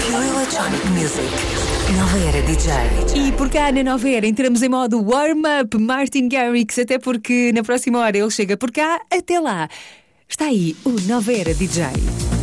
Pure Electronic Music. Nova Era DJ. E por cá na Nova Era entramos em modo warm-up, Martin Garrix, até porque na próxima hora ele chega por cá. Até lá, está aí o Nova Era DJ.